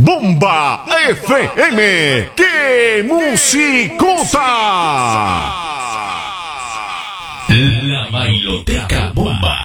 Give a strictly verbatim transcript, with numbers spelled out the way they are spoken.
Bomba F M. ¡Qué musicota! La Bailoteca Bomba.